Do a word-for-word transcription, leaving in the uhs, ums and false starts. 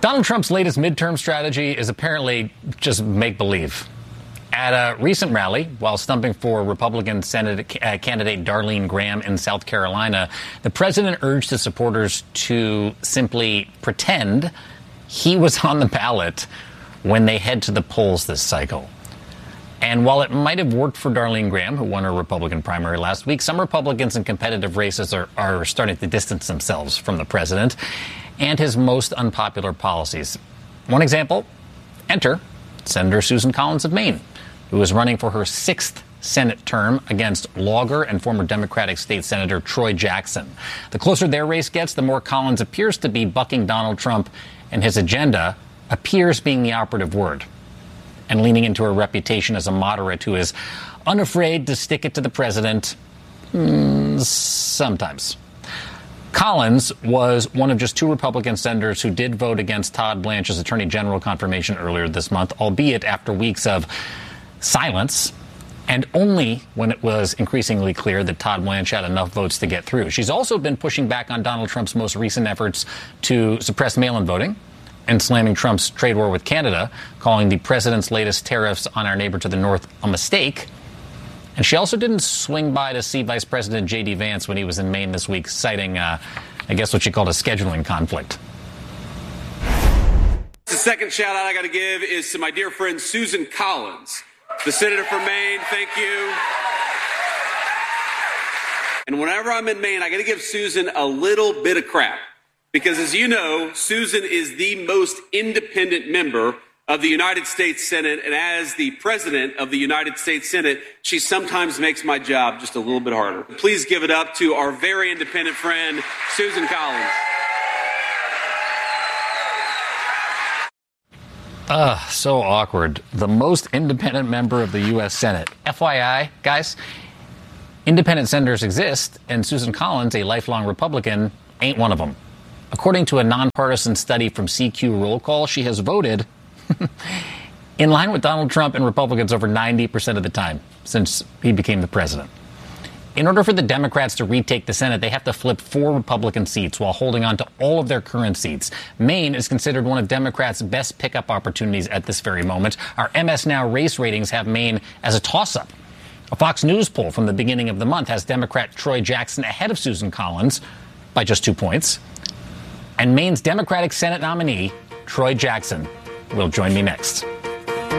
Donald Trump's latest midterm strategy is apparently just make-believe. At a recent rally, while stumping for Republican Senate uh, candidate Darlene Graham in South Carolina, the president urged his supporters to simply pretend he was on the ballot when they head to the polls this cycle. And while it might have worked for Darlene Graham, who won her Republican primary last week, some Republicans in competitive races are, are starting to distance themselves from the president and his most unpopular policies. One example, enter Senator Susan Collins of Maine, who is running for her sixth Senate term against lawyer and former Democratic State Senator Troy Jackson. The closer their race gets, the more Collins appears to be bucking Donald Trump, and his agenda appears being the operative word, and leaning into her reputation as a moderate who is unafraid to stick it to the president, mm, sometimes. Collins was one of just two Republican senators who did vote against Todd Blanche's Attorney General confirmation earlier this month, albeit after weeks of silence, and only when it was increasingly clear that Todd Blanche had enough votes to get through. She's also been pushing back on Donald Trump's most recent efforts to suppress mail-in voting and slamming Trump's trade war with Canada, calling the president's latest tariffs on our neighbor to the north a mistake. And she also didn't swing by to see Vice President J D Vance when he was in Maine this week, citing, uh, I guess, what she called a scheduling conflict. The second shout out I got to give is to my dear friend Susan Collins, the senator from Maine. Thank you. And whenever I'm in Maine, I got to give Susan a little bit of crap. Because as you know, Susan is the most independent member of the United States Senate. And as the president of the United States Senate, she sometimes makes my job just a little bit harder. Please give it up to our very independent friend, Susan Collins. Ugh, so awkward. The most independent member of the U S Senate. F Y I, guys, independent senators exist, and Susan Collins, a lifelong Republican, ain't one of them. According to a nonpartisan study from C Q Roll Call, she has voted in line with Donald Trump and Republicans over ninety percent of the time since he became the president. In order for the Democrats to retake the Senate, they have to flip four Republican seats while holding on to all of their current seats. Maine is considered one of Democrats' best pickup opportunities at this very moment. Our M S Now race ratings have Maine as a toss-up. A Fox News poll from the beginning of the month has Democrat Troy Jackson ahead of Susan Collins by just two points. And Maine's Democratic Senate nominee, Troy Jackson, will join me next.